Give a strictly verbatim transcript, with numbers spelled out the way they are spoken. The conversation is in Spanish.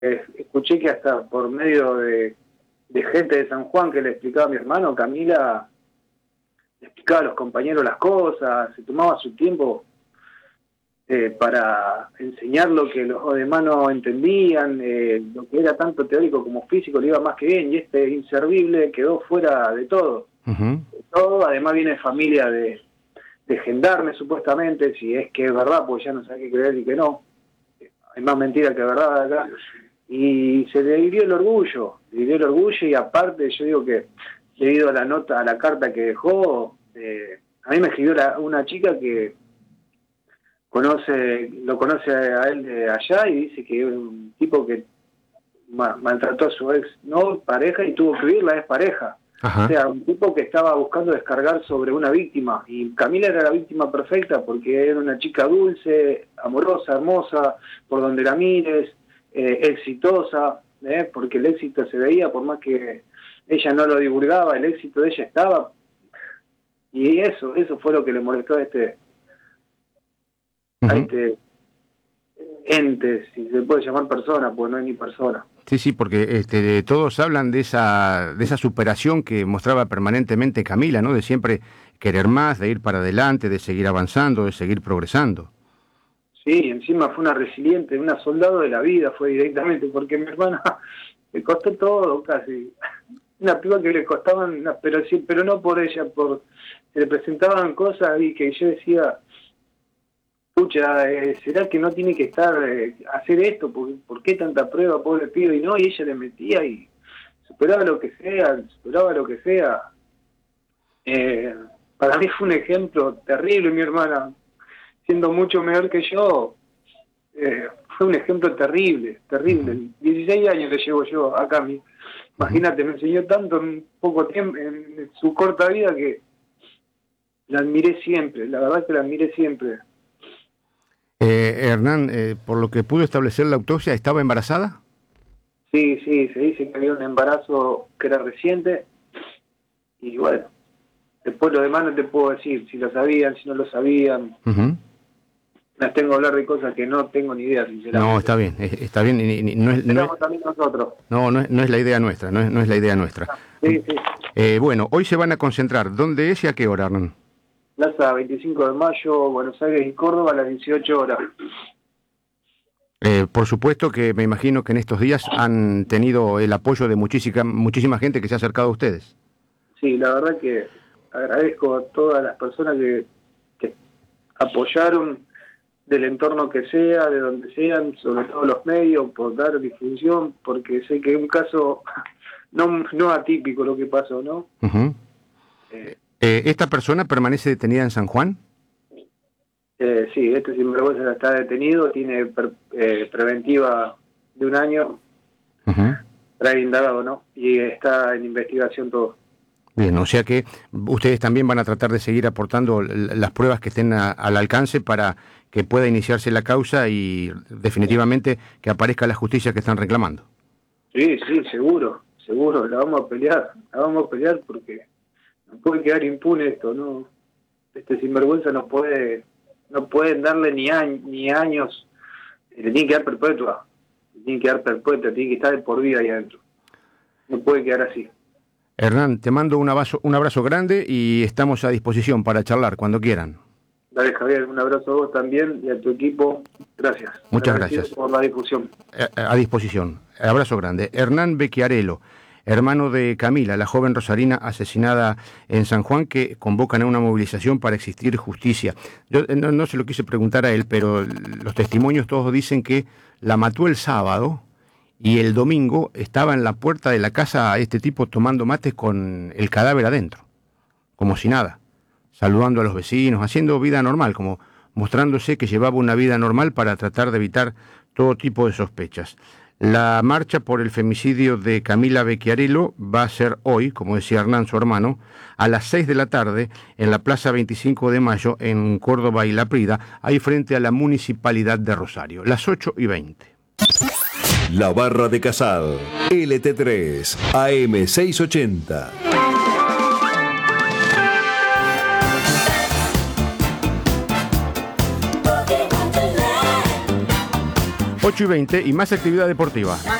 eh, escuché que hasta por medio de, de gente de San Juan que le explicaba a mi hermano, Camila le explicaba a los compañeros las cosas, se tomaba su tiempo eh, para enseñar lo que los demás no entendían, eh, lo que era tanto teórico como físico le iba más que bien, y este inservible quedó fuera de todo. Uh-huh. De todo, además viene de familia de, de gendarme supuestamente, si es que es verdad, porque ya no sabe qué creer y que no. Hay más mentira que verdad acá. Y se le hirió el orgullo, le hirió el orgullo, y aparte yo digo que debido a la nota, a la carta que dejó, eh, a mí me escribió la, una chica que conoce, lo conoce a él de allá, y dice que es un tipo que ma, maltrató a su ex no pareja y tuvo que huir la ex pareja. Ajá. O sea, un tipo que estaba buscando descargar sobre una víctima, y Camila era la víctima perfecta porque era una chica dulce, amorosa, hermosa, por donde la mires, eh, exitosa, ¿eh? Porque el éxito se veía, por más que ella no lo divulgaba, el éxito de ella estaba, y eso, eso fue lo que le molestó a este, uh-huh. a este ente, si se puede llamar persona, pues no es ni persona. Sí, sí, porque este, todos hablan de esa de esa superación que mostraba permanentemente Camila, ¿no? De siempre querer más, de ir para adelante, de seguir avanzando, de seguir progresando. Sí, encima fue una resiliente, una soldado de la vida, fue directamente, porque mi hermana le costó todo casi. Una piba que le costaban, pero sí, pero no por ella, por se le presentaban cosas y que yo decía, pucha, eh, ¿será que no tiene que estar eh, hacer esto? ¿Por, ¿Por qué tanta prueba, pobre pibe? Y no, y ella le metía y superaba lo que sea, superaba lo que sea. Eh, para mí fue un ejemplo terrible, mi hermana, siendo mucho menor que yo, eh, fue un ejemplo terrible, terrible. dieciséis años le llevo yo a Cami. Imagínate, me enseñó tanto en poco tiempo, en su corta vida, que la admiré siempre, la verdad que la admiré siempre. Eh, Hernán, eh, por lo que pudo establecer la autopsia, ¿estaba embarazada? Sí, sí, se dice que había un embarazo que era reciente, y bueno, después lo demás no te puedo decir, si lo sabían, si no lo sabían. Uh-huh. Me tengo que hablar de cosas que no tengo ni idea, sinceramente. No, está bien, está bien. Y, y, no, es, no, es, también nosotros. No, no es, no es la idea nuestra, no es, no es la idea nuestra. Sí, sí. Eh, bueno, hoy se van a concentrar. ¿Dónde es y a qué hora, Hernán? Plaza veinticinco de mayo, Buenos Aires y Córdoba a las dieciocho horas. Eh, por supuesto que me imagino que en estos días han tenido el apoyo de muchísima, muchísima gente que se ha acercado a ustedes. Sí, la verdad que agradezco a todas las personas que, que apoyaron, del entorno que sea, de donde sean, sobre todo los medios, por dar difusión, porque sé que es un caso no, no atípico lo que pasó, ¿no? Uh-huh. Eh, eh, ¿Esta persona permanece detenida en San Juan? Eh, sí, este sinvergüenza está detenido, tiene per, eh, preventiva de un año, uh-huh. trae indagado, ¿no? Y está en investigación todo. Bien, o sea que ustedes también van a tratar de seguir aportando las pruebas que estén a, al alcance para que pueda iniciarse la causa y definitivamente que aparezca la justicia que están reclamando. Sí, sí, seguro, seguro, la vamos a pelear, la vamos a pelear porque no puede quedar impune esto, ¿no? Este sinvergüenza no puede, no pueden darle ni, a, ni años, le tiene que dar perpetua, le tiene que dar perpetua, tiene que estar de por vida ahí adentro. No puede quedar así. Hernán, te mando un abrazo, un abrazo grande y estamos a disposición para charlar cuando quieran. Dale, Javier, un abrazo a vos también y a tu equipo. Gracias. Muchas gracias. Por la difusión. A, a disposición. Abrazo grande. Hernán Becchiarello, hermano de Camila, la joven rosarina asesinada en San Juan, que convocan a una movilización para exigir justicia. Yo no, no se lo quise preguntar a él, pero los testimonios todos dicen que la mató el sábado y el domingo estaba en la puerta de la casa este tipo tomando mates con el cadáver adentro, como si nada, saludando a los vecinos, haciendo vida normal, como mostrándose que llevaba una vida normal para tratar de evitar todo tipo de sospechas. La marcha por el femicidio de Camila Becchiarello va a ser hoy, como decía Hernán, su hermano, a las seis de la tarde en la Plaza veinticinco de mayo en Córdoba y La Prida, ahí frente a la Municipalidad de Rosario, las ocho y veinte. La Barra de Casal, L T tres, A M seiscientos ochenta. ocho y veinte y más actividad deportiva.